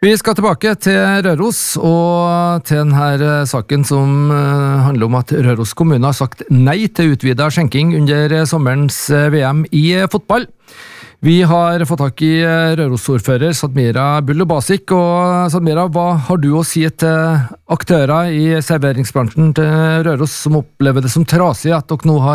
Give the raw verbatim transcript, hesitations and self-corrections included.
Vi skal tilbake til Røros, og til denne saken som handler om at Røros kommune har sagt nei til utvidet skjenking under sommerens V M i fotball. Vi har fått tak i Røros-ordfører Sadmira Bullubasic, og Sadmira, hva har du å si til aktører i serveringsbransjen til Røros som opplever det som trasig at dere nå har